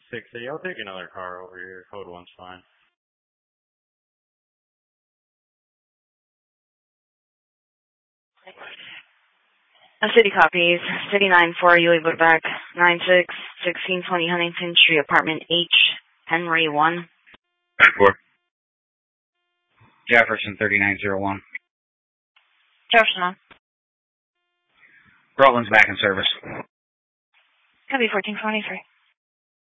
60. I'll take another car over here. Code 1's fine. A city copies. City 9-4, Yulee Woodback, 96-1620 Huntington Street, apartment H, Henry 1. 4. Jefferson 3901. Jefferson on. Rutland's back in service. Copy 1423.